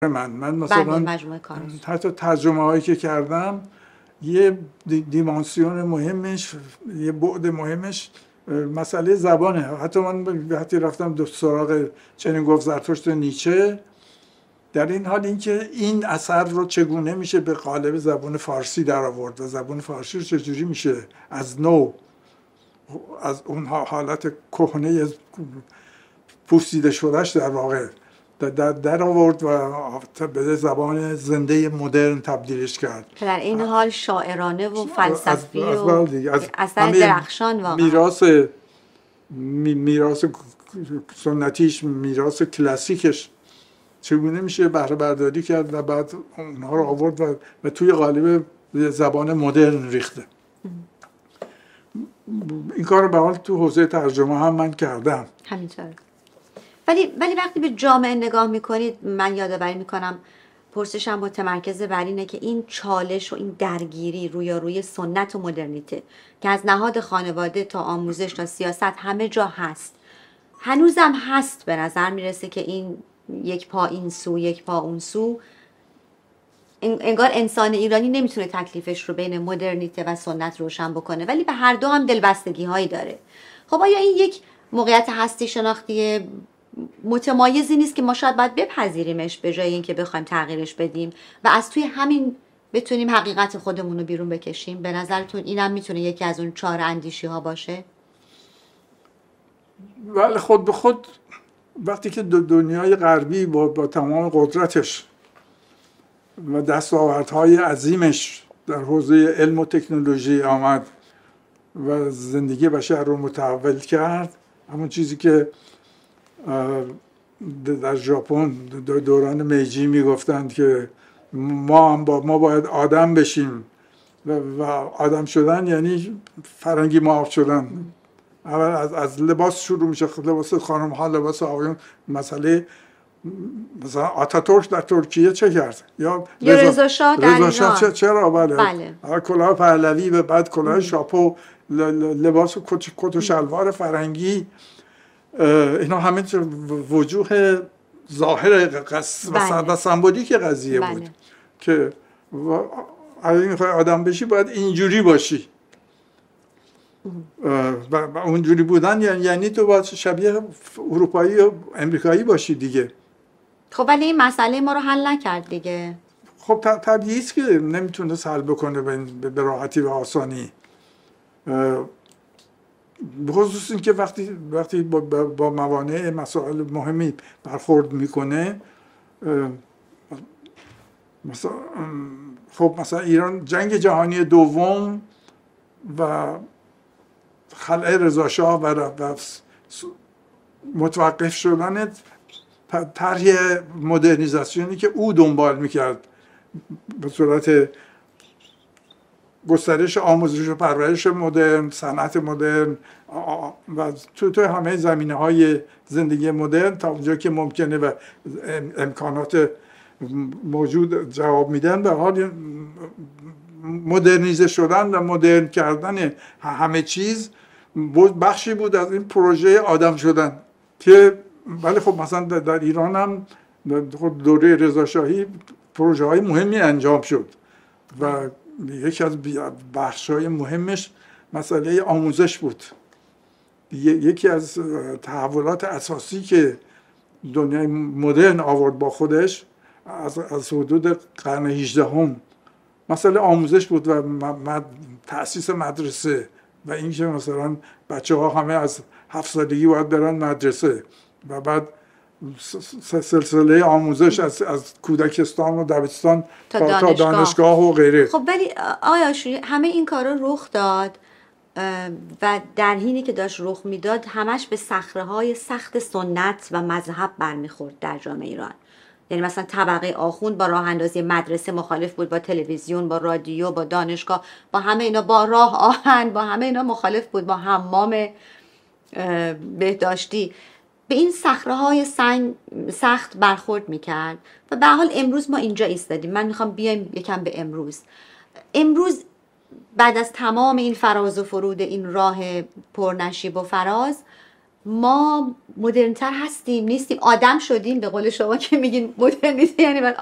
من مثلا مجموعه کار حتی ترجمه هایی که کردم یه دیمانسیون مهمش، یه بعد مهمش مسئله زبانه. حتی من وقتی رفتم سراغ چنین گفت زرتشت نیچه، در این حال اینکه این اثر رو چگونه میشه به قالب زبان فارسی در آورد و زبان فارسی رو چجوری میشه از نو، از اون حالت کهنه پوسیده شدهش در واقع در آورد و به زبان زنده مدرن تبدیلش کرد که در این حال شاعرانه و فلسفی و اثر درخشان واقعا میراث سنتیش، میراث کلاسیکش چگونه میشه بهره برداری کرد و بعد اونها رو آورد و توی قالب زبان مدرن ریخته. این کار رو به حال تو حوزه ترجمه هم من کردم. همینطور. ولی وقتی به جامعه نگاه میکنید، من یادآوری میکنم پرسشم متمرکز بر اینه که این چالش و این درگیری روی سنت و مدرنیته که از نهاد خانواده تا آموزش تا سیاست همه جا هست، هنوزم هست. به نظر میرسه که این یک پا این سو یک پا اون سو، انگار انسان ایرانی نمیتونه تکلیفش رو بین مدرنیته و سنت روشن بکنه، ولی به هر دو هم دلبستگی هایی داره. خب آیا این یک موقعیت هستی شناختی متمایزی نیست که ما شاید باید بپذیریمش به جای اینکه بخوایم تغییرش بدیم و از توی همین بتونیم حقیقت خودمون رو بیرون بکشیم؟ به نظرتون اینم میتونه یکی از اون 4 اندیشی ها باشه؟ ولی خود به خود وقتی که دنیای غربی با تمام قدرتش و دستاوردهای عظیمش در حوزه علم و تکنولوژی آمد و زندگی بشر رو متحول کرد، همون چیزی که در ژاپن دوران میجی میگفتند که ما باید آدم بشیم و آدم شدن یعنی فرنگی ماب شدن. اول از لباس شروع میشه، لباس خانم ها، لباس آقایون. مثلا آتاتورک در ترکیه چه کرد؟ یا رضا شاه در ایران. چرا؟ بله. کلاه پهلوی و بعد کلاه شاپو، لباس کت و شلوار فرنگی، اینا همه وجوه ظاهر و سمبولیک قضیه بود که اگه میخوای آدم بشی باید اینجوری باشی و اونجوری بودن یعنی تو باید شبیه اروپایی و امریکایی باشی دیگه. خب ولی این مسئله ما رو حل نکرد دیگه. خب طبیعی است که نمیتونه حل بکنه به راحتی و آسانی، به خصوص اینکه وقتی با موانع مسائل مهمی برخورد میکنه. مثلا ایران جنگ جهانی دوم و خلع رضا شاه و متوقف شدن طرح مدرنیزاسیونی که او دنبال میکرد به صورت گسترش آموزش و پرورش مدرن، صنعت مدرن و تو همه زمینه‌های زندگی مدرن تا اونجا که ممکنه و امکانات موجود جواب میدن، به حال مدرنیزه شدن و مدرن کردن همه چیز بخشی بود از این پروژه آدم شدن که ولی خب مثلا در ایران هم دوره رضا شاهی پروژه های مهمی انجام شد و یکی از بخش‌های مهمش مسئله آموزش بود. یکی از تحولات اساسی که دنیای مدرن آورد با خودش از حدود قرن 18 مسئله آموزش بود و تأسیس مدرسه و اینکه مثلا بچه‌ها همه از 7 سالگی باید برن مدرسه و بعد سلسله آموزش از کودکستان و دبستان تا دانشگاه و غیره. خب ولی آقای آشوری همه این کارا رخ داد و در حینی که داشت رخ میداد همش به صخره‌های سخت سنت و مذهب برمیخورد در جامعه ایران. یعنی مثلا طبقه آخوند با راه اندازی مدرسه مخالف بود، با تلویزیون، با رادیو، با دانشگاه، با همه اینا، با راه آهن، با همه اینا مخالف بود، با حمام بهداشتی. به این صخره‌های سخت برخورد میکرد و به حال امروز ما اینجا ایستادیم. من میخوام بیایم یکم به امروز بعد از تمام این فراز و فرود این راه پرنشیب و فراز، ما مدرنتر هستیم نیستیم، آدم شدیم به قول شما که میگین مدرنیته یعنی من